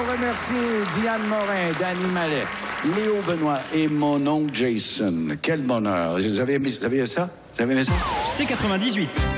remercier Diane Morin, Danny Mallet, Léo Benoît et mon oncle Jason. Quel bonheur. Vous avez aimé ça? Vous avez aimé ça? C98.